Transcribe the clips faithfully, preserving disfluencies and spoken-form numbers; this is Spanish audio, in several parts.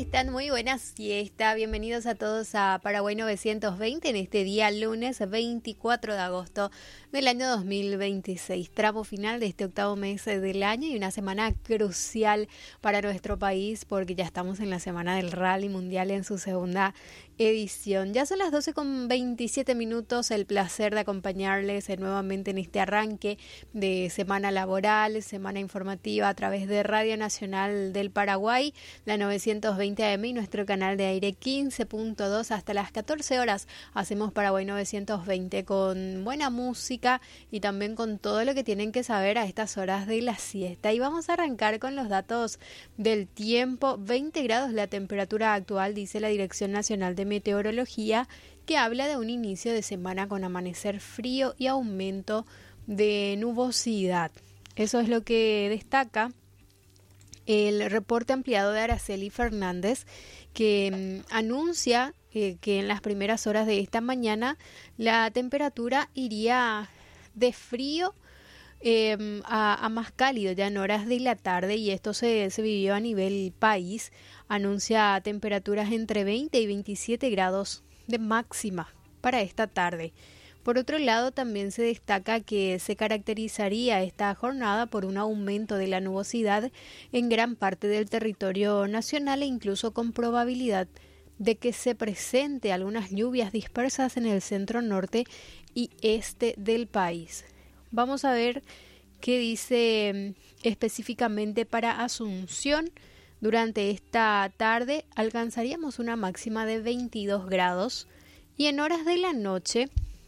están? Muy buenas siesta. Bienvenidos a todos a Paraguay novecientos veinte en este día lunes veinticuatro de agosto del año dos mil veintiséis. Tramo final de este octavo mes del año y una semana crucial para nuestro país porque ya estamos en la semana del Rally Mundial en su segunda edición. Ya son las doce con veintisiete minutos. El placer de acompañarles nuevamente en este arranque de semana laboral, semana informativa a través de Radio Nacional del Paraguay, la novecientos veinte A M y nuestro canal de aire quince punto dos hasta las catorce horas. Hacemos Paraguay novecientos veinte con buena música y también con todo lo que tienen que saber a estas horas de la siesta. Y vamos a arrancar con los datos del tiempo. veinte grados la temperatura actual, dice la Dirección Nacional de Meteorología, que habla de un inicio de semana con amanecer frío y aumento de nubosidad. Eso es lo que destaca el reporte ampliado de Araceli Fernández, que mmm, anuncia eh, que en las primeras horas de esta mañana la temperatura iría de frío eh, a, a más cálido ya en horas de la tarde, y esto se, se vivió a nivel país. Anuncia temperaturas entre veinte y veintisiete grados de máxima para esta tarde. Por otro lado, también se destaca que se caracterizaría esta jornada por un aumento de la nubosidad en gran parte del territorio nacional e incluso con probabilidad de que se presente algunas lluvias dispersas en el centro norte y este del país. Vamos a ver qué dice específicamente para Asunción. Durante esta tarde alcanzaríamos una máxima de veintidós grados y en horas de la noche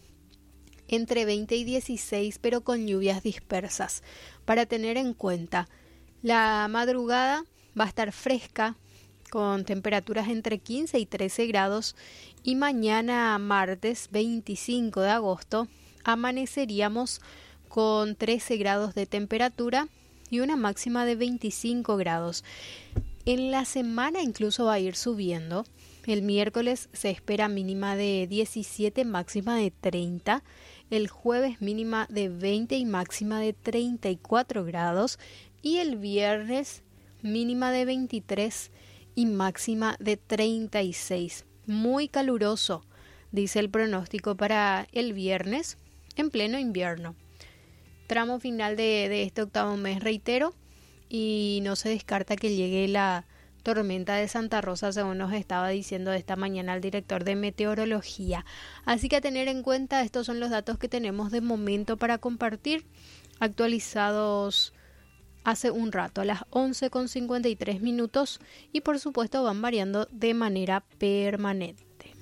entre veinte y dieciséis, pero con lluvias dispersas. Para tener en cuenta, la madrugada va a estar fresca, con temperaturas entre quince y trece grados, y mañana martes veinticinco de agosto amaneceríamos con trece grados de temperatura y una máxima de veinticinco grados. En la semana incluso va a ir subiendo. El miércoles se espera mínima de diecisiete, máxima de treinta. El jueves mínima de veinte y máxima de treinta y cuatro grados. Y el viernes mínima de veintitrés y máxima de treinta y seis. Muy caluroso, dice el pronóstico para el viernes en pleno invierno. Tramo final de, de este octavo mes, reitero, y no se descarta que llegue la tormenta de Santa Rosa, según nos estaba diciendo esta mañana el director de meteorología. Así que a tener en cuenta, estos son los datos que tenemos de momento para compartir, actualizados hace un rato, a las once con cincuenta y tres minutos, y por supuesto van variando de manera permanente.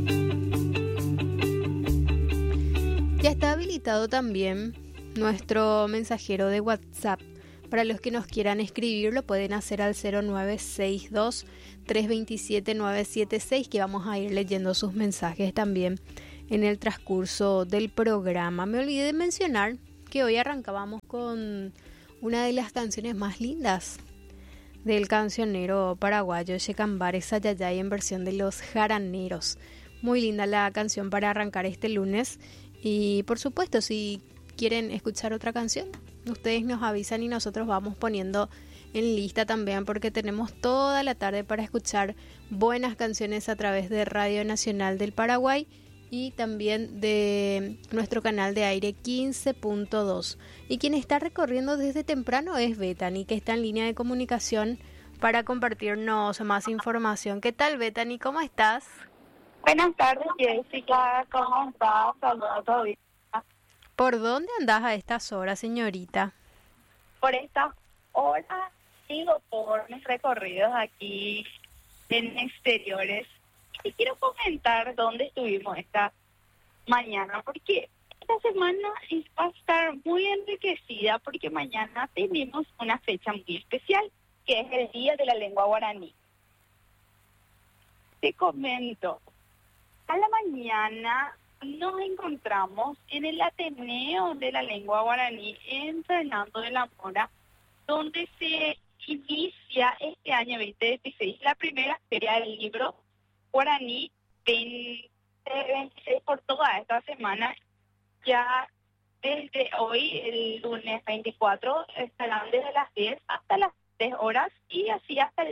Ya está habilitado también nuestro mensajero de WhatsApp. Para los que nos quieran escribir, lo pueden hacer al cero nueve seis dos, tres dos siete, nueve siete seis, que vamos a ir leyendo sus mensajes también en el transcurso del programa. Me olvidé de mencionar que hoy arrancábamos con una de las canciones más lindas del cancionero paraguayo Checambares Sayayay, en versión de Los Jaraneros. Muy linda la canción para arrancar este lunes. Y por supuesto, si quieren escuchar otra canción, ustedes nos avisan y nosotros vamos poniendo en lista también, porque tenemos toda la tarde para escuchar buenas canciones a través de Radio Nacional del Paraguay y también de nuestro canal de aire quince punto dos. Y quien está recorriendo desde temprano es Bethany, que está en línea de comunicación para compartirnos más información. ¿Qué tal, Bethany? ¿Cómo estás? Buenas tardes, Jessica. ¿Cómo estás? Saludos, todo bien. ¿Por dónde andás a estas horas, señorita? Por esta hora sigo por mis recorridos aquí en exteriores. Y quiero comentar dónde estuvimos esta mañana, porque esta semana va a estar muy enriquecida, porque mañana tenemos una fecha muy especial, que es el Día de la Lengua Guaraní. Te comento, a la mañana nos encontramos en el Ateneo de la Lengua Guaraní en Fernando de la Mora, donde se inicia este año veinte veintiséis la primera feria del libro guaraní veinte veintiséis. Por toda esta semana. Ya desde hoy, el lunes veinticuatro, estarán desde las diez hasta las tres horas y así hasta el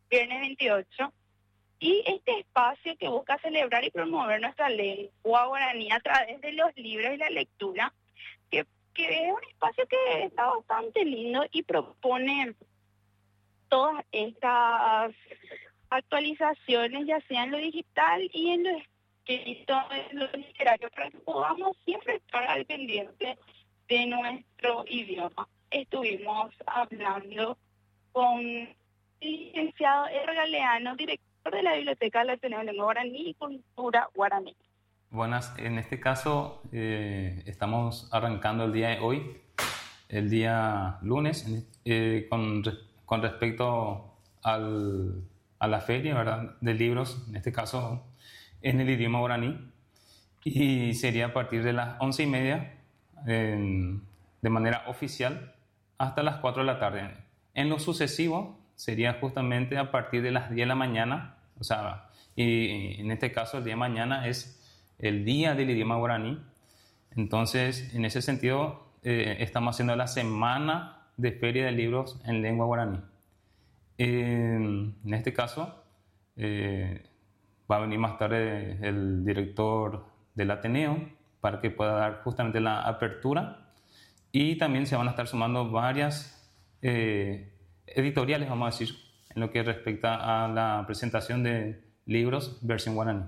viernes veintiocho. Y este espacio que busca celebrar y promover nuestra lengua guaraní a través de los libros y la lectura, que, que es un espacio que está bastante lindo y propone todas estas actualizaciones, ya sea en lo digital y en lo escrito, en lo literario, para que podamos siempre estar al pendiente de nuestro idioma. Estuvimos hablando con el licenciado R. Galeano, director de la Biblioteca del Ateneo de Lengua Guaraní y Cultura Guaraní. Buenas, en este caso eh, estamos arrancando el día de hoy, el día lunes, eh, con, con respecto al, a la feria, ¿verdad?, de libros, en este caso en el idioma guaraní, y sería a partir de las once y media eh, de manera oficial hasta las cuatro de la tarde. En lo sucesivo sería justamente a partir de las diez de la mañana, o sea, y en este caso el día de mañana es el día del idioma guaraní. Entonces, en ese sentido, eh, estamos haciendo la semana de feria de libros en lengua guaraní. Eh, en este caso, eh, va a venir más tarde el director del Ateneo para que pueda dar justamente la apertura, y también se van a estar sumando varias eh, editoriales, vamos a decir, en lo que respecta a la presentación de libros versión guaraní.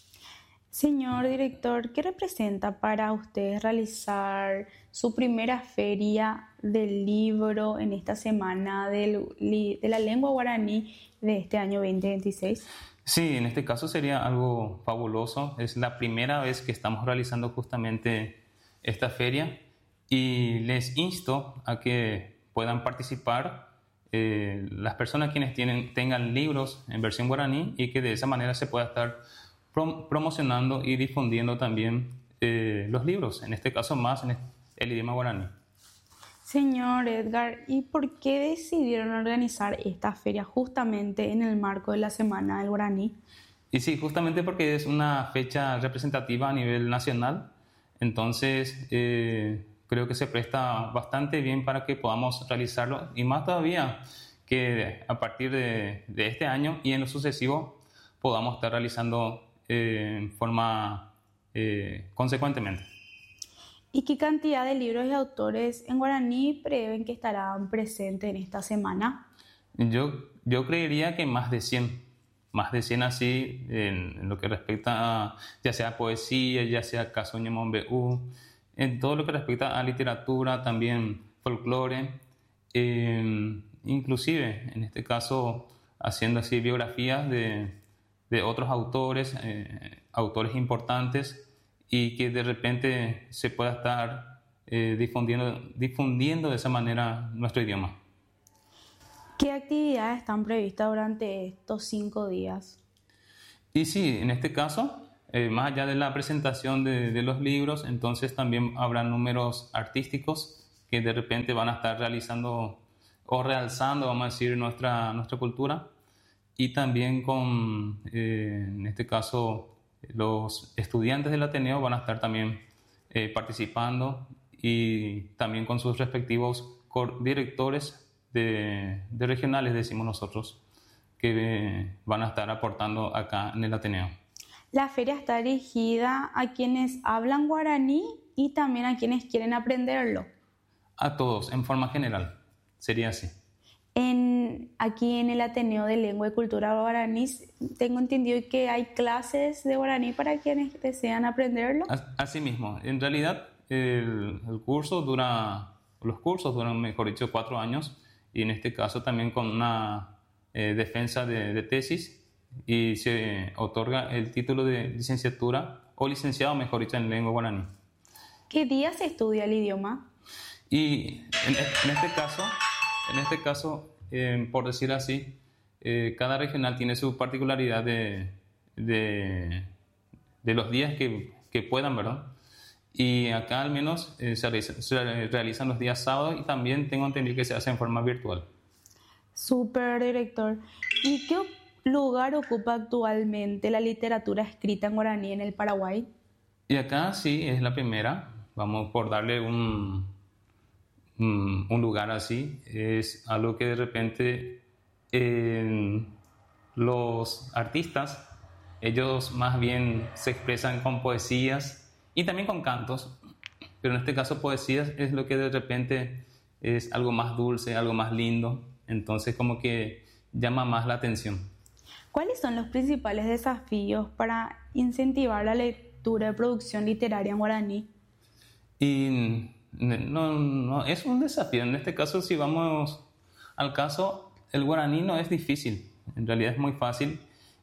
Señor director, ¿qué representa para usted realizar su primera feria del libro en esta semana del, de la lengua guaraní de este año veinte veintiséis? Sí, en este caso sería algo fabuloso. Es la primera vez que estamos realizando justamente esta feria, y les insto a que puedan participar eh, las personas quienes tienen, tengan libros en versión guaraní, y que de esa manera se pueda estar prom- promocionando y difundiendo también eh, los libros, en este caso más en el idioma guaraní. Señor Edgar, ¿y por qué decidieron organizar esta feria justamente en el marco de la Semana del Guaraní? Y sí, justamente porque es una fecha representativa a nivel nacional, entonces eh, creo que se presta bastante bien para que podamos realizarlo, y más todavía que a partir de, de este año y en lo sucesivo podamos estar realizando eh, en forma eh, consecuentemente. ¿Y qué cantidad de libros y autores en guaraní prevén que estarán presentes en esta semana? Yo, yo creería que más de cien, más de cien así, en, en lo que respecta a ya sea poesía, ya sea caso Ñemombeú, en todo lo que respecta a literatura, también folclore, eh, inclusive en este caso haciendo así biografías de, de otros autores, eh, autores importantes, y que de repente se pueda estar eh, difundiendo, difundiendo de esa manera nuestro idioma. ¿Qué actividades están previstas durante estos cinco días? Y sí, en este caso, eh, más allá de la presentación de, de los libros, entonces también habrá números artísticos que de repente van a estar realizando o realzando, vamos a decir, nuestra, nuestra cultura, y también con, eh, en este caso, los estudiantes del Ateneo van a estar también eh, participando, y también con sus respectivos directores de, de regionales, decimos nosotros, que eh, van a estar aportando acá en el Ateneo. La feria está dirigida a quienes hablan guaraní y también a quienes quieren aprenderlo. A todos, en forma general, sería así. En, aquí en el Ateneo de Lengua y Cultura Guaraní tengo entendido que hay clases de guaraní para quienes desean aprenderlo. Así mismo, en realidad el, el curso dura, los cursos duran, mejor dicho, cuatro años, y en este caso también con una eh, defensa de, de tesis, y se otorga el título de licenciatura o licenciado, mejor dicho, en lengua guaraní. ¿Qué día se estudia el idioma? Y en, en este caso, en este caso eh, por decir así, eh, cada regional tiene su particularidad de, de, de los días que, que puedan, ¿verdad? Y acá al menos eh, se, realiza, se realizan los días sábados, y también tengo entendido que se hace en forma virtual. Súper, director. ¿Y qué lugar ocupa actualmente la literatura escrita en guaraní en el Paraguay? Y acá sí, es la primera. Vamos por darle un, un, un lugar así. Es algo que de repente eh, los artistas, ellos más bien se expresan con poesías y también con cantos, pero en este caso poesías es lo que de repente es algo más dulce, algo más lindo, entonces como que llama más la atención. ¿Cuáles son los principales desafíos para incentivar la lectura de producción literaria en guaraní? Y no, no es un desafío, en este caso si vamos al caso, el guaraní no es difícil, en realidad es muy fácil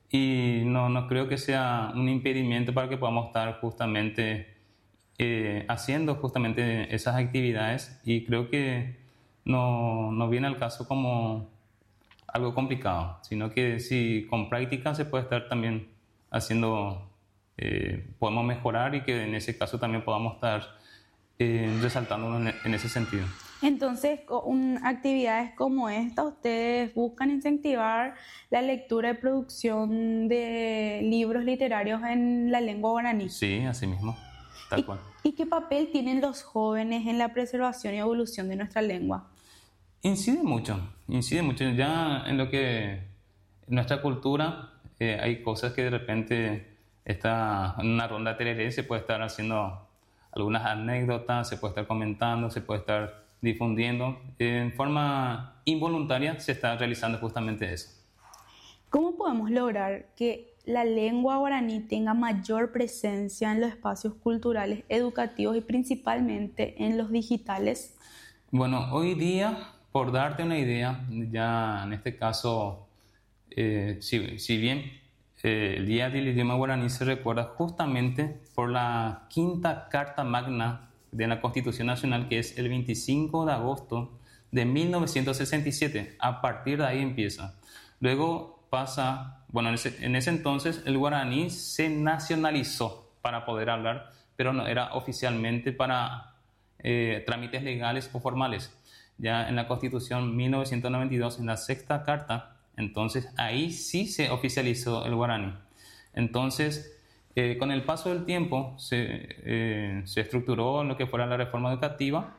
y no, no creo que sea un impedimento para que podamos estar justamente eh, haciendo justamente esas actividades y creo que no, no viene al caso como algo complicado, sino que si con práctica se puede estar también haciendo, eh, podemos mejorar y que en ese caso también podamos estar eh, resaltando en, en ese sentido. Entonces, con actividades como esta, ustedes buscan incentivar la lectura y producción de libros literarios en la lengua guaraní. Sí, así mismo, tal ¿Y, cual. ¿Y qué papel tienen los jóvenes en la preservación y evolución de nuestra lengua? Incide mucho, incide mucho. Ya en lo que en nuestra cultura eh, hay cosas que de repente está en una ronda de tereré, se puede estar haciendo algunas anécdotas, se puede estar comentando, se puede estar difundiendo. En forma involuntaria se está realizando justamente eso. ¿Cómo podemos lograr que la lengua guaraní tenga mayor presencia en los espacios culturales, educativos y principalmente en los digitales? Bueno, hoy día, por darte una idea, ya en este caso, eh, si, si bien eh, el Día del Idioma Guaraní se recuerda justamente por la quinta Carta Magna de la Constitución Nacional, que es el veinticinco de agosto de mil novecientos sesenta y siete. A partir de ahí empieza. Luego pasa, bueno, en ese, en ese entonces el guaraní se nacionalizó para poder hablar, pero no era oficialmente para eh, trámites legales o formales. Ya en la Constitución mil novecientos noventa y dos, en la sexta carta, entonces ahí sí se oficializó el guaraní. Entonces, eh, con el paso del tiempo se, eh, se estructuró lo que fuera la reforma educativa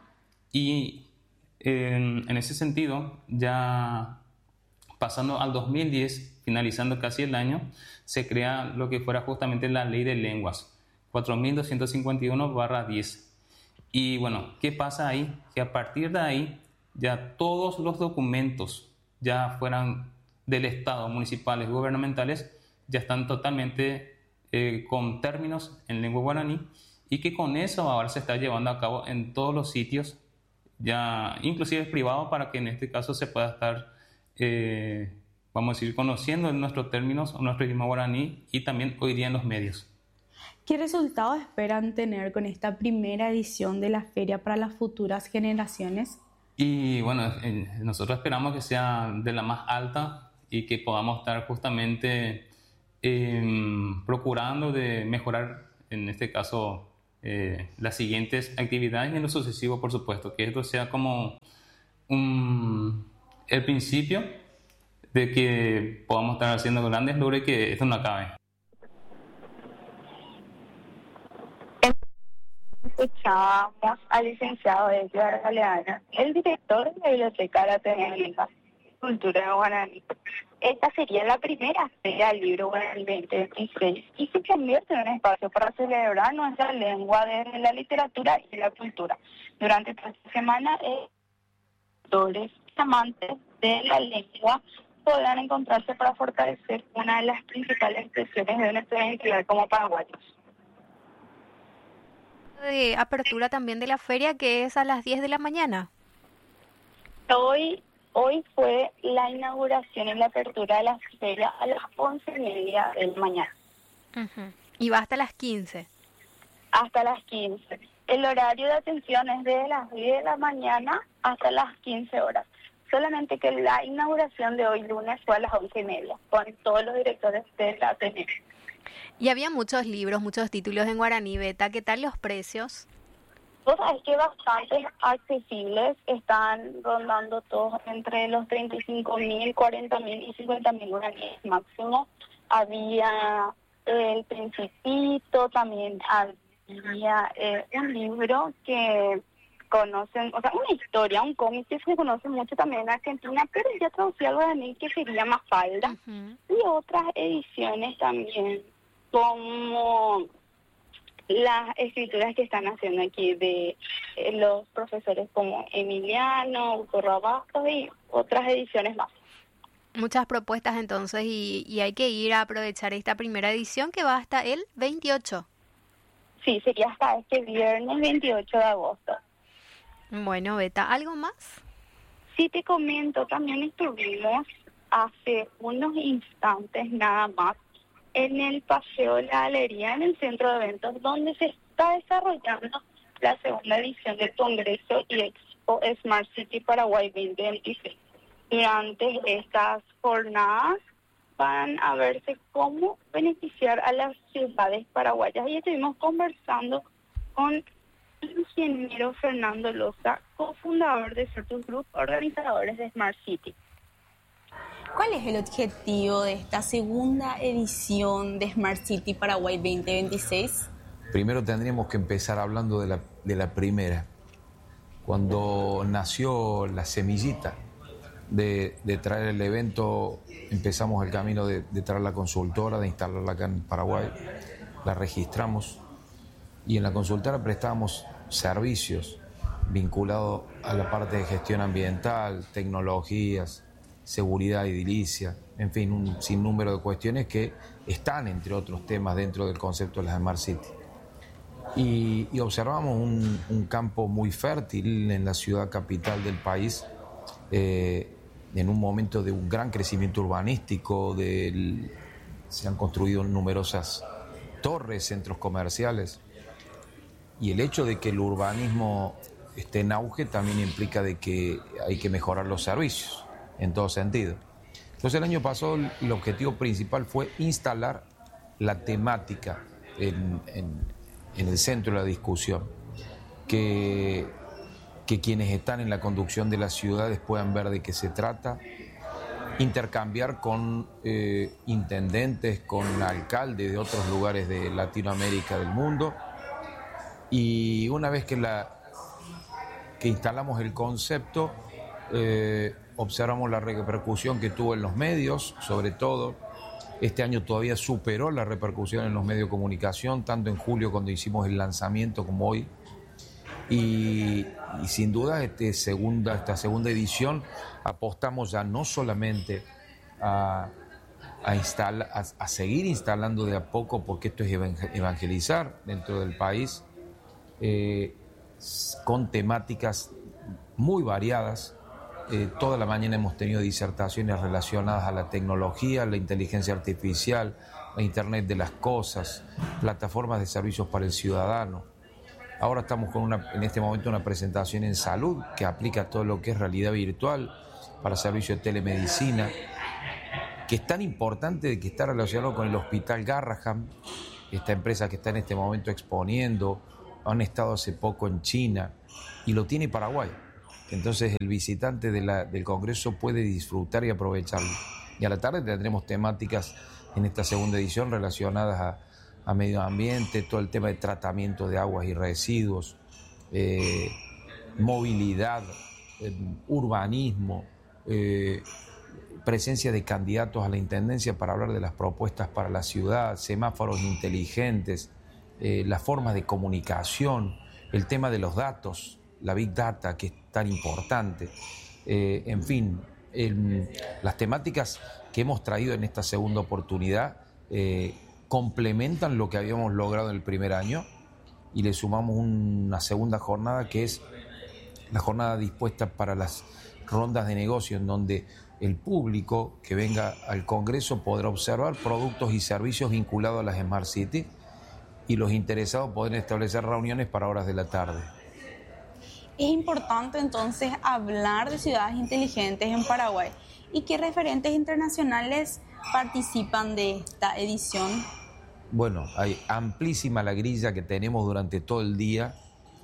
y eh, en, en ese sentido, ya pasando al dos mil diez, finalizando casi el año, se crea lo que fuera justamente la Ley de Lenguas, cuatro mil doscientos cincuenta y uno barra diez. Y bueno, ¿qué pasa ahí? Que a partir de ahí, ya todos los documentos, ya fueran del Estado, municipales, gubernamentales, ya están totalmente eh, con términos en lengua guaraní y que con eso ahora se está llevando a cabo en todos los sitios, ya inclusive privados, para que en este caso se pueda estar, eh, vamos a decir, conociendo nuestros términos, nuestro idioma guaraní y también hoy día en los medios. ¿Qué resultados esperan tener con esta primera edición de la feria para las futuras generaciones? Y bueno, eh, nosotros esperamos que sea de la más alta y que podamos estar justamente eh, procurando de mejorar, en este caso, eh, las siguientes actividades y en lo sucesivo, por supuesto, que esto sea como un, el principio de que podamos estar haciendo grandes logros y que esto no acabe. Escuchábamos al licenciado Edgar Galeana, el director de la Biblioteca de Ateneo Lima y Cultura Guaraní. Esta sería la primera feria del libro Guaraní veinte veintiséis y se convierte en un espacio para celebrar nuestra lengua desde la literatura y la cultura. Durante esta semana, editores y amantes de la lengua podrán encontrarse para fortalecer una de las principales expresiones de nuestra identidad como paraguayos. De apertura también de la feria, que es a las diez de la mañana. Hoy, hoy fue la inauguración y la apertura de la feria a las once y media de la mañana. Uh-huh. Y va hasta las quince. Hasta las quince. El horario de atención es de las diez de la mañana hasta las quince horas. Solamente que la inauguración de hoy lunes fue a las once y media, con todos los directores de la Ateneo. Y había muchos libros, muchos títulos en guaraní, Beta. ¿Qué tal los precios? Vos sabés que bastante accesibles, están rondando todos entre los treinta y cinco mil, cuarenta mil y cincuenta mil guaraníes máximo. Había El Principito, también había eh, un libro que conocen, o sea, una historia, un cómic que se conoce mucho también en Argentina, pero ya traducido al guaraní, que sería Mafalda, uh-huh. y otras ediciones también, como las escrituras que están haciendo aquí de eh, los profesores como Emiliano, Autorro Bastos y otras ediciones más. Muchas propuestas entonces y, y hay que ir a aprovechar esta primera edición que va hasta el veintiocho. Sí, sería hasta este viernes veintiocho de agosto. Bueno, Beta, ¿algo más? Sí, te comento, también estuvimos hace unos instantes nada más en el Paseo de la Galería, en el centro de eventos, donde se está desarrollando la segunda edición del Congreso y Expo Smart City Paraguay veinte veintiséis. Durante estas jornadas van a verse cómo beneficiar a las ciudades paraguayas. Y estuvimos conversando con el ingeniero Fernando Loza, cofundador de Certus Group, organizadores de Smart City. ¿Cuál es el objetivo de esta segunda edición de Smart City Paraguay veinte veintiséis? Primero tendríamos que empezar hablando de la, de la primera. Cuando nació la semillita de, de traer el evento, empezamos el camino de, de traer la consultora, de instalarla acá en Paraguay, la registramos y en la consultora prestábamos servicios vinculados a la parte de gestión ambiental, tecnologías, seguridad edilicia, en fin, un sinnúmero de cuestiones que están, entre otros temas, dentro del concepto de la Smart City. Y, y observamos un, un campo muy fértil en la ciudad capital del país, eh, en un momento de un gran crecimiento urbanístico, del, se han construido numerosas torres, centros comerciales, y el hecho de que el urbanismo esté en auge también implica de que hay que mejorar los servicios, en todo sentido. Entonces el año pasado el objetivo principal fue instalar la temática en, en, en el centro de la discusión, que, que quienes están en la conducción de las ciudades puedan ver de qué se trata, intercambiar con eh, intendentes, con alcaldes de otros lugares de Latinoamérica, del mundo, y una vez que, la, que instalamos el concepto, eh, observamos la repercusión que tuvo en los medios, sobre todo. Este año todavía superó la repercusión en los medios de comunicación, tanto en julio cuando hicimos el lanzamiento como hoy. Y, y sin duda este segunda, esta segunda edición apostamos ya no solamente a, a, instala, a, a seguir instalando de a poco, porque esto es evangelizar dentro del país, eh, con temáticas muy variadas. Eh, toda la mañana hemos tenido disertaciones relacionadas a la tecnología, la inteligencia artificial, la Internet de las cosas, plataformas de servicios para el ciudadano. Ahora estamos con una, en este momento una presentación en salud que aplica todo lo que es realidad virtual para servicios de telemedicina, que es tan importante que está relacionado con el Hospital Garrahan, esta empresa que está en este momento exponiendo, han estado hace poco en China y lo tiene Paraguay. Entonces el visitante de la, del Congreso puede disfrutar y aprovecharlo. Y a la tarde tendremos temáticas en esta segunda edición relacionadas a, a medio ambiente, todo el tema de tratamiento de aguas y residuos, eh, movilidad, eh, urbanismo, eh, presencia de candidatos a la intendencia para hablar de las propuestas para la ciudad, semáforos inteligentes, eh, las formas de comunicación, el tema de los datos, la Big Data, que es tan importante, eh, en fin, el, las temáticas que hemos traído en esta segunda oportunidad eh, complementan lo que habíamos logrado en el primer año y le sumamos una segunda jornada que es la jornada dispuesta para las rondas de negocio, en donde el público que venga al Congreso podrá observar productos y servicios vinculados a las Smart City y los interesados podrán establecer reuniones para horas de la tarde. Es importante entonces hablar de ciudades inteligentes en Paraguay. ¿Y qué referentes internacionales participan de esta edición? Bueno, hay amplísima la grilla que tenemos durante todo el día.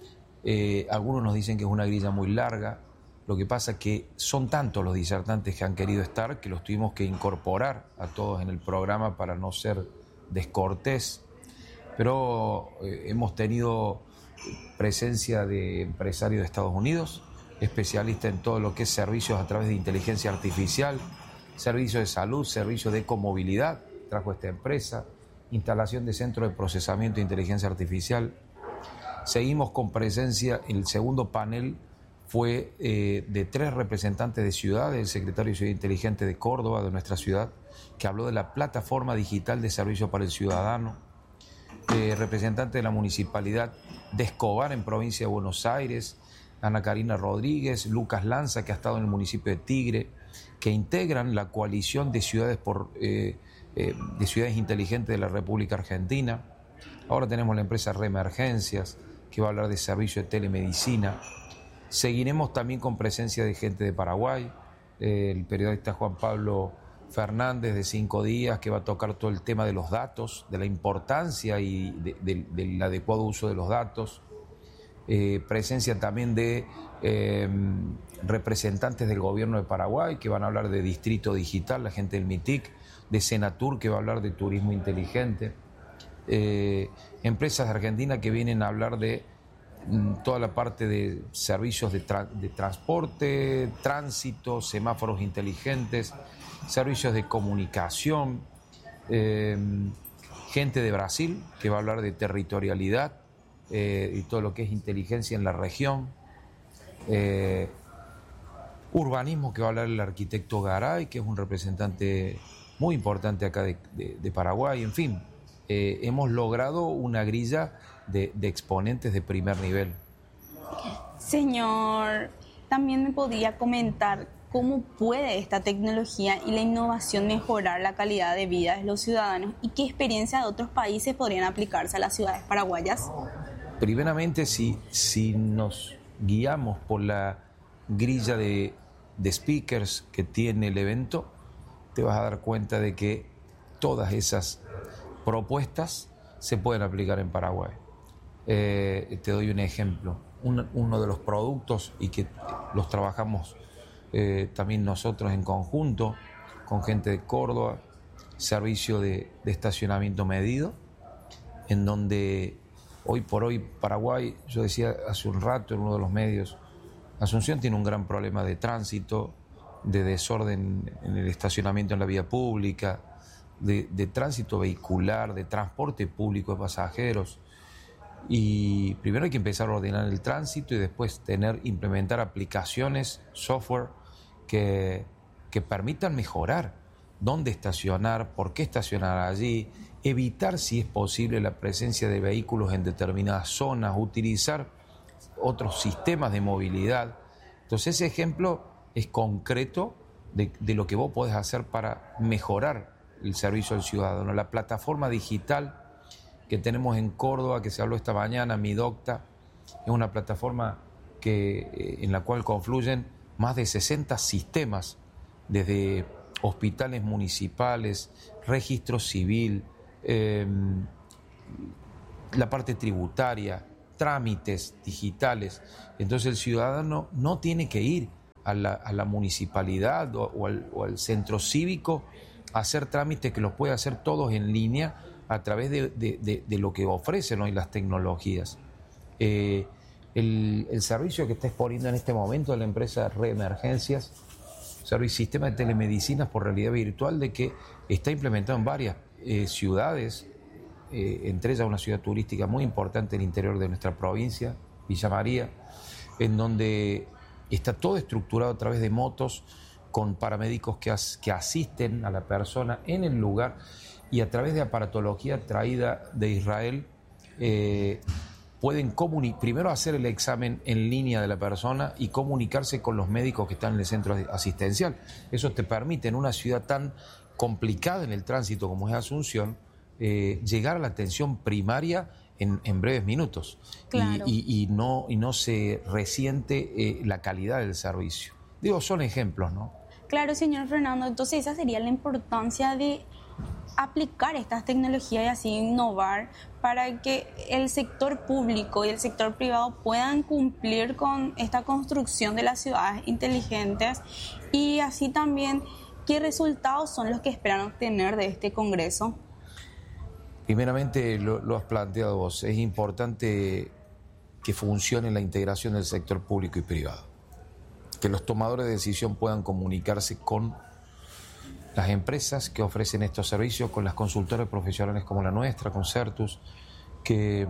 Eh, algunos nos dicen que es una grilla muy larga. Lo que pasa es que son tantos los disertantes que han querido estar que los tuvimos que incorporar a todos en el programa para no ser descortés. Pero eh, hemos tenido presencia de empresarios de Estados Unidos, especialistas en todo lo que es servicios a través de inteligencia artificial, servicios de salud, servicios de ecomovilidad, trajo esta empresa, instalación de centros de procesamiento de inteligencia artificial. Seguimos con presencia, el segundo panel fue eh, de tres representantes de ciudades, el secretario de Ciudad Inteligente de Córdoba, de nuestra ciudad, que habló de la plataforma digital de servicio para el ciudadano, eh, representante de la municipalidad de Escobar en provincia de Buenos Aires, Ana Karina Rodríguez, Lucas Lanza, que ha estado en el municipio de Tigre, que integran la coalición de ciudades, por, eh, eh, de ciudades inteligentes de la República Argentina. Ahora tenemos la empresa Reemergencias, que va a hablar de servicio de telemedicina. Seguiremos también con presencia de gente de Paraguay, eh, el periodista Juan Pablo Fernández de Cinco Días, que va a tocar todo el tema de los datos, de la importancia y de, de, del adecuado uso de los datos. Eh, presencia también de eh, representantes del gobierno de Paraguay, que van a hablar de distrito digital, la gente del MITIC, de Senatur, que va a hablar de turismo inteligente. Eh, empresas de Argentina que vienen a hablar de toda la parte de servicios de, tra de transporte, tránsito, semáforos inteligentes, servicios de comunicación, eh, gente de Brasil que va a hablar de territorialidad eh, y todo lo que es inteligencia en la región, eh, urbanismo que va a hablar el arquitecto Garay, que es un representante muy importante acá de, de, de Paraguay, en fin, eh, hemos logrado una grilla De, de exponentes de primer nivel. Señor, también me podría comentar cómo puede esta tecnología y la innovación mejorar la calidad de vida de los ciudadanos y qué experiencias de otros países podrían aplicarse a las ciudades paraguayas. Primeramente, si, si nos guiamos por la grilla de, de speakers que tiene el evento, te vas a dar cuenta de que todas esas propuestas se pueden aplicar en Paraguay. Eh, te doy un ejemplo, un, uno de los productos y que los trabajamos eh, también nosotros en conjunto con gente de Córdoba, servicio de, de estacionamiento medido, en donde hoy por hoy Paraguay, yo decía hace un rato en uno de los medios, Asunción tiene un gran problema de tránsito, de desorden en el estacionamiento en la vía pública, de, de tránsito vehicular, de transporte público de pasajeros. Y primero hay que empezar a ordenar el tránsito y después tener, implementar aplicaciones, software que, que permitan mejorar dónde estacionar, por qué estacionar allí, evitar si es posible la presencia de vehículos en determinadas zonas, utilizar otros sistemas de movilidad. Entonces ese ejemplo es concreto de, de lo que vos podés hacer para mejorar el servicio al ciudadano. La plataforma digital que tenemos en Córdoba, que se habló esta mañana, Midocta, es una plataforma que, en la cual confluyen más de sesenta sistemas, desde hospitales municipales, registro civil, eh, la parte tributaria, trámites digitales. Entonces el ciudadano no tiene que ir a la, a la municipalidad o, o, al, o al centro cívico a hacer trámites, que los puede hacer todos en línea a través de, de, de, de lo que ofrecen hoy las tecnologías. Eh, el, el servicio que está exponiendo en este momento de la empresa Reemergencias, servicio sistema de telemedicinas por realidad virtual, de que está implementado en varias eh, ciudades, eh, entre ellas una ciudad turística muy importante en el interior de nuestra provincia, Villa María, en donde está todo estructurado a través de motos con paramédicos que, as, que asisten a la persona en el lugar, y a través de aparatología traída de Israel eh, pueden primero hacer el examen en línea de la persona y comunicarse con los médicos que están en el centro asistencial. Eso te permite en una ciudad tan complicada en el tránsito como es Asunción eh, llegar a la atención primaria en, en breves minutos. Claro. y, y, y, no, y no se resiente eh, la calidad del servicio. Digo, son ejemplos, ¿no? Claro, señor Fernando, entonces esa sería la importancia de aplicar estas tecnologías y así innovar para que el sector público y el sector privado puedan cumplir con esta construcción de las ciudades inteligentes, y así también qué resultados son los que esperan obtener de este Congreso. Primeramente lo, lo has planteado vos, es importante que funcione la integración del sector público y privado. Que los tomadores de decisión puedan comunicarse con las empresas que ofrecen estos servicios, con las consultoras profesionales como la nuestra, con Certus, que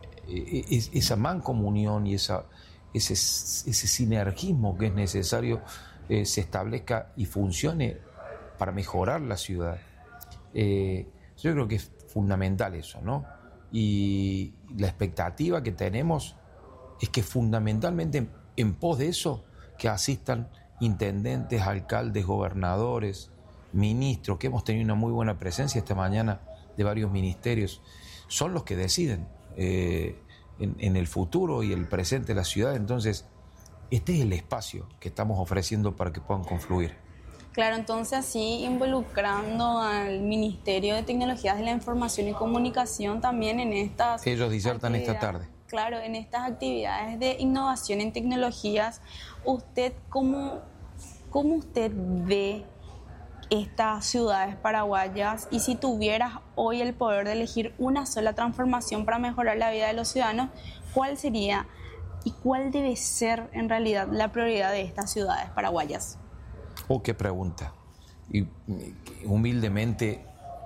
esa mancomunión y esa, ese, ese sinergismo que es necesario eh, se establezca y funcione para mejorar la ciudad. Eh, yo creo que es fundamental eso, ¿no? Y la expectativa que tenemos es que fundamentalmente en, en pos de eso, que asistan intendentes, alcaldes, gobernadores, ministros, que hemos tenido una muy buena presencia esta mañana de varios ministerios, son los que deciden eh, en, en el futuro y el presente de la ciudad. Entonces, este es el espacio que estamos ofreciendo para que puedan confluir. Claro, entonces así involucrando al Ministerio de Tecnologías de la Información y Comunicación también en estas... Ellos disertan esta tarde. Claro, en estas actividades de innovación en tecnologías, ¿usted cómo, cómo usted ve estas ciudades paraguayas? Y si tuvieras hoy el poder de elegir una sola transformación para mejorar la vida de los ciudadanos, ¿cuál sería y cuál debe ser en realidad la prioridad de estas ciudades paraguayas? Oh, qué pregunta. Y humildemente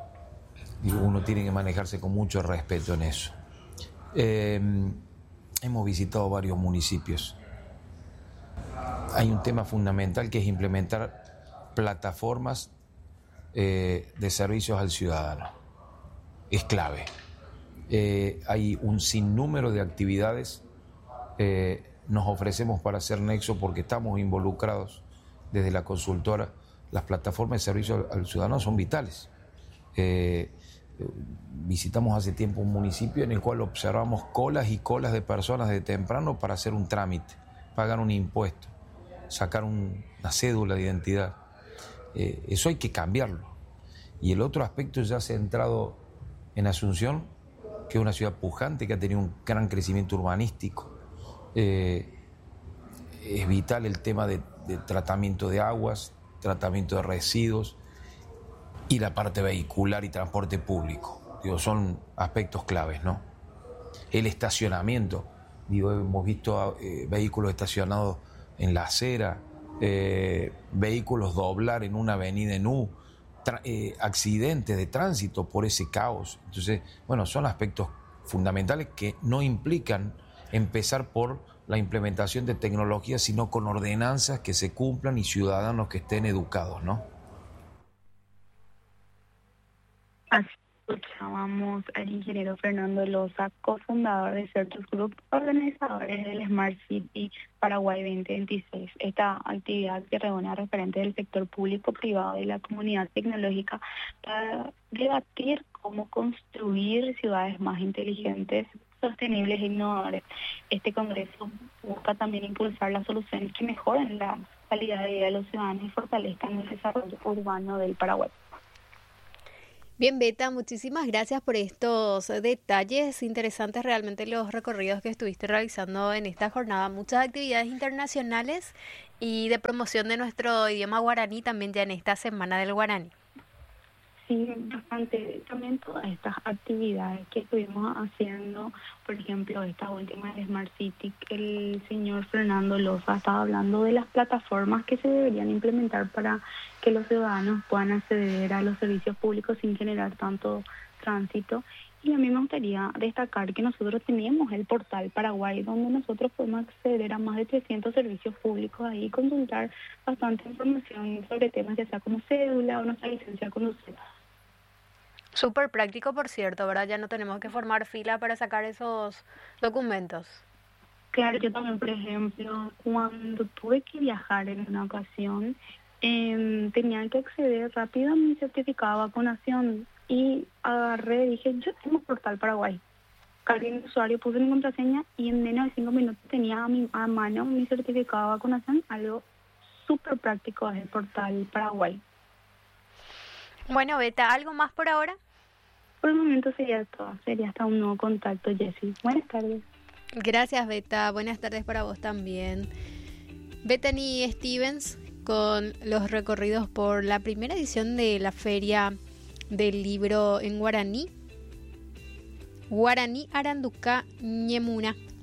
uno tiene que manejarse con mucho respeto en eso. Eh, hemos visitado varios municipios. Hay un tema fundamental que es implementar plataformas eh, de servicios al ciudadano. Es clave. Eh, hay un sinnúmero de actividades. Eh, nos ofrecemos para hacer nexo porque estamos involucrados desde la consultora. Las plataformas de servicio al ciudadano son vitales. Eh, visitamos hace tiempo un municipio en el cual observamos colas y colas de personas de temprano para hacer un trámite, pagar un impuesto, sacar un, una cédula de identidad. Eh, eso hay que cambiarlo. Y el otro aspecto ya centrado en Asunción, que es una ciudad pujante que ha tenido un gran crecimiento urbanístico. Eh, es vital el tema de de tratamiento de aguas, tratamiento de residuos y la parte vehicular y transporte público. Digo, son aspectos claves, ¿no? El estacionamiento. Digo, hemos visto eh, vehículos estacionados en la acera, eh, vehículos doblar en una avenida en U, tra- eh, accidentes de tránsito por ese caos. Entonces, bueno, son aspectos fundamentales que no implican empezar por la implementación de tecnología, sino con ordenanzas que se cumplan y ciudadanos que estén educados, ¿no? Así escuchábamos al ingeniero Fernando Loza, cofundador de Certus Group, organizadores del Smart City Paraguay veinte veintiséis. Esta actividad que reúne a referentes del sector público, privado y la comunidad tecnológica para debatir cómo construir ciudades más inteligentes, sostenibles e innovadores. Este congreso busca también impulsar las soluciones que mejoren la calidad de vida de los ciudadanos y fortalezcan el desarrollo urbano del Paraguay. Bien, Beta, muchísimas gracias por estos detalles interesantes, realmente los recorridos que estuviste realizando en esta jornada. Muchas actividades internacionales y de promoción de nuestro idioma guaraní también ya en esta Semana del Guaraní. Sí, bastante. También todas estas actividades que estuvimos haciendo, por ejemplo, esta última de Smart City, el señor Fernando Loza estaba hablando de las plataformas que se deberían implementar para que los ciudadanos puedan acceder a los servicios públicos sin generar tanto tránsito. Y a mí me gustaría destacar que nosotros tenemos el portal Paraguay, donde nosotros podemos acceder a más de trescientos servicios públicos ahí y consultar bastante información sobre temas ya sea como cédula o nuestra licencia de conducir. Súper práctico, por cierto, ¿verdad? Ya no tenemos que formar fila para sacar esos documentos. Claro, yo también, por ejemplo, cuando tuve que viajar en una ocasión, eh, tenía que acceder rápido a mi certificado de vacunación y agarré, dije, yo tengo portal Paraguay. Cargué mi usuario, puse mi contraseña y en menos de cinco minutos tenía a, mi, a mano mi certificado de vacunación, algo súper práctico es el portal Paraguay. Bueno, Beta, ¿algo más por ahora? Por el momento sería todo, sería hasta un nuevo contacto, Jessy. Buenas tardes. Gracias, Beta. Buenas tardes para vos también. Bethany Stevens con los recorridos por la primera edición de la Feria del Libro en Guaraní. Guaraní Aranduca Ñemuna.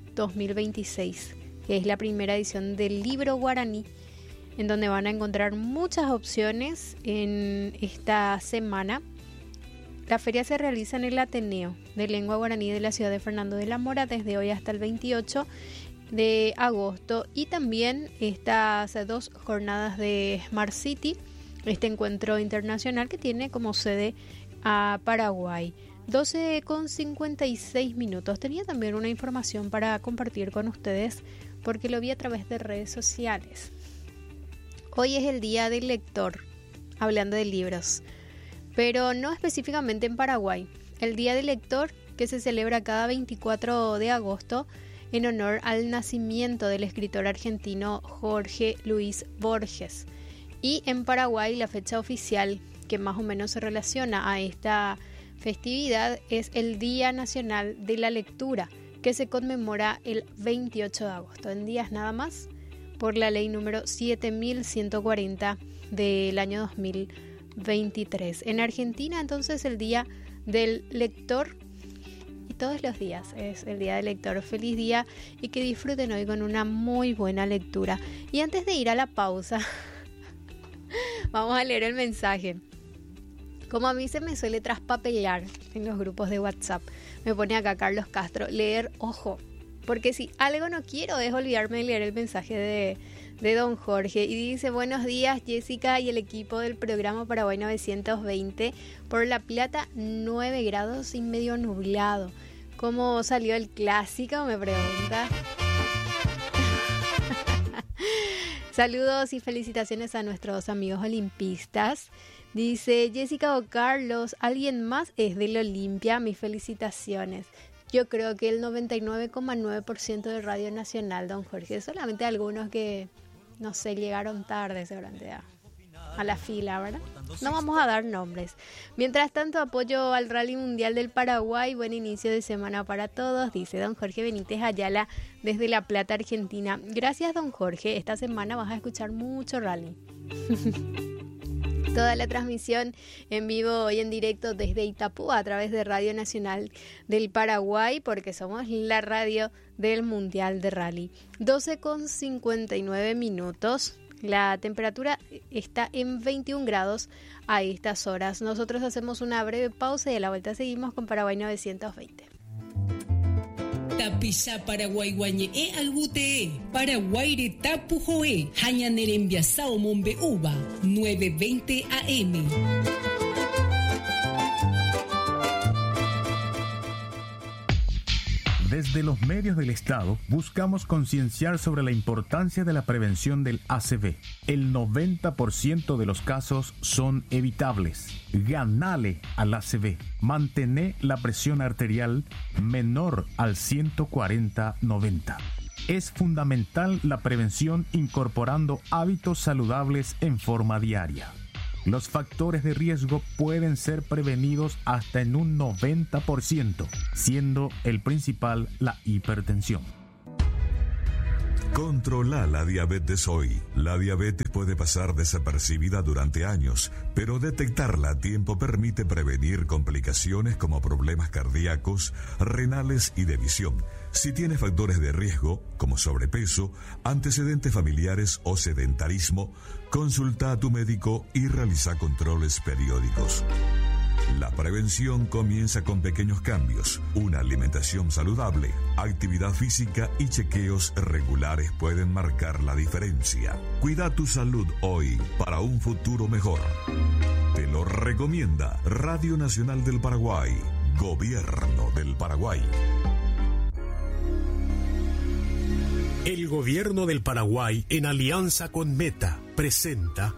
dos mil veintiséis, que es la primera edición del libro guaraní, en donde van a encontrar muchas opciones en esta semana. La feria se realiza en el Ateneo de Lengua Guaraní de la ciudad de Fernando de la Mora desde hoy hasta el veintiocho de agosto, y también estas dos jornadas de Smart City, este encuentro internacional que tiene como sede a Paraguay. doce con cincuenta y seis minutos. Tenía también una información para compartir con ustedes porque lo vi a través de redes sociales. Hoy es el Día del Lector, hablando de libros, pero no específicamente en Paraguay. El Día del Lector, que se celebra cada veinticuatro de agosto en honor al nacimiento del escritor argentino Jorge Luis Borges. Y en Paraguay la fecha oficial que más o menos se relaciona a esta festividad es el Día Nacional de la Lectura, que se conmemora el veintiocho de agosto, en días nada más, por la ley número siete mil ciento cuarenta del año dos mil veintitrés. En Argentina, entonces, el Día del Lector, y todos los días es el Día del Lector. Feliz día y que disfruten hoy con una muy buena lectura. Y antes de ir a la pausa, vamos a leer el mensaje. Como a mí se me suele traspapelar en los grupos de WhatsApp, me pone acá Carlos Castro, leer, ojo, porque si algo no quiero es olvidarme de leer el mensaje de, de don Jorge. Y dice: buenos días Jessica y el equipo del programa Paraguay novecientos veinte. Por La Plata, nueve grados y medio nublado. ¿Cómo salió el clásico? Me pregunta. Saludos y felicitaciones a nuestros amigos olimpistas. Dice Jessica o Carlos, ¿alguien más es del Olimpia? Mis felicitaciones. Yo creo que el noventa y nueve coma nueve por ciento de Radio Nacional, don Jorge. Solamente algunos que, no sé, llegaron tarde seguramente a, a la fila, ¿verdad? No vamos a dar nombres. Mientras tanto, apoyo al Rally Mundial del Paraguay. Buen inicio de semana para todos, dice don Jorge Benítez Ayala desde La Plata, Argentina. Gracias, don Jorge. Esta semana vas a escuchar mucho rally. Toda la transmisión en vivo hoy en directo desde Itapúa a través de Radio Nacional del Paraguay, porque somos la radio del Mundial de Rally. doce con cincuenta y nueve minutos. La temperatura está en veintiún grados a estas horas. Nosotros hacemos una breve pausa y a la vuelta seguimos con Paraguay novecientos veinte. Tapisa Paraguay guañe e albute Paraguay de tapu joe hañanerembia sao mombe uba nueve veinte A M. Desde los medios del Estado buscamos concienciar sobre la importancia de la prevención del A C V. El noventa por ciento de los casos son evitables. Ganale al A C V. Mantener la presión arterial menor al ciento cuarenta noventa. Es fundamental la prevención incorporando hábitos saludables en forma diaria. Los factores de riesgo pueden ser prevenidos hasta en un noventa por ciento, siendo el principal la hipertensión. Controla la diabetes hoy. La diabetes puede pasar desapercibida durante años, pero detectarla a tiempo permite prevenir complicaciones como problemas cardíacos, renales y de visión. Si tienes factores de riesgo, como sobrepeso, antecedentes familiares o sedentarismo, consulta a tu médico y realiza controles periódicos. La prevención comienza con pequeños cambios. Una alimentación saludable, actividad física y chequeos regulares pueden marcar la diferencia. Cuida tu salud hoy para un futuro mejor. Te lo recomienda Radio Nacional del Paraguay, Gobierno del Paraguay. El Gobierno del Paraguay, en alianza con Meta, presenta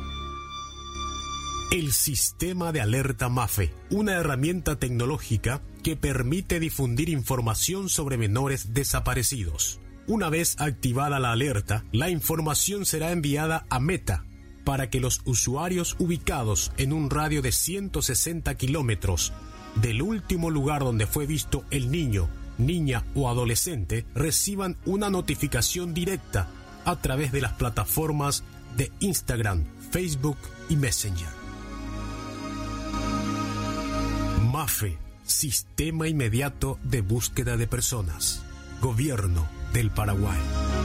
el Sistema de Alerta MAFE, una herramienta tecnológica que permite difundir información sobre menores desaparecidos. Una vez activada la alerta, la información será enviada a Meta para que los usuarios ubicados en un radio de ciento sesenta kilómetros del último lugar donde fue visto el niño, niña o adolescente reciban una notificación directa a través de las plataformas de Instagram, Facebook y Messenger. MAFE, Sistema Inmediato de Búsqueda de Personas. Gobierno del Paraguay.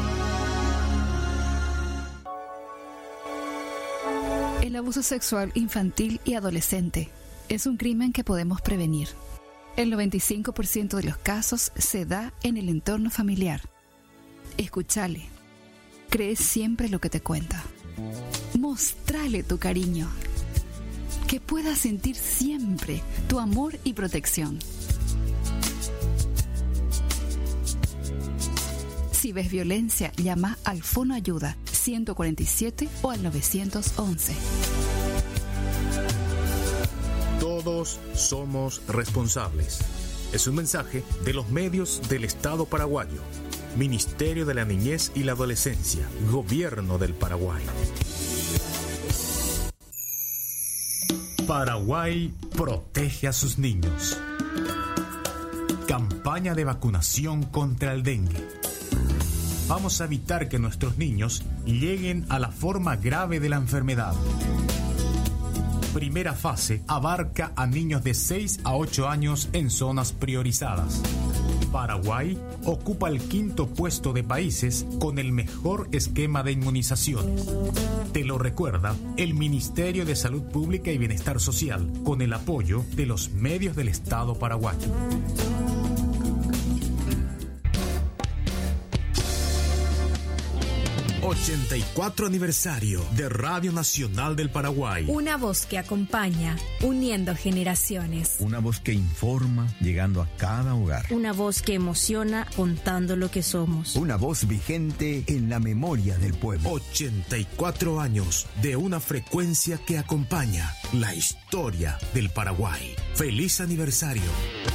El abuso sexual infantil y adolescente es un crimen que podemos prevenir. El noventa y cinco por ciento de los casos se da en el entorno familiar. Escúchale. Cree siempre lo que te cuenta. Mostrale tu cariño. Que pueda sentir siempre tu amor y protección. Si ves violencia, llama al Fono Ayuda ciento cuarenta y siete o al nueve once. Todos somos responsables. Es un mensaje de los medios del Estado paraguayo. Ministerio de la Niñez y la Adolescencia. Gobierno del Paraguay. Paraguay protege a sus niños. Campaña de vacunación contra el dengue. Vamos a evitar que nuestros niños lleguen a la forma grave de la enfermedad. Primera fase abarca a niños de seis a ocho años en zonas priorizadas. Paraguay ocupa el quinto puesto de países con el mejor esquema de inmunización. Te lo recuerda el Ministerio de Salud Pública y Bienestar Social, con el apoyo de los medios del Estado paraguayo. ochenta y cuatro aniversario de Radio Nacional del Paraguay. Una voz que acompaña, uniendo generaciones. Una voz que informa, llegando a cada hogar. Una voz que emociona, contando lo que somos. Una voz vigente en la memoria del pueblo. ochenta y cuatro años de una frecuencia que acompaña la historia del Paraguay. ¡Feliz aniversario!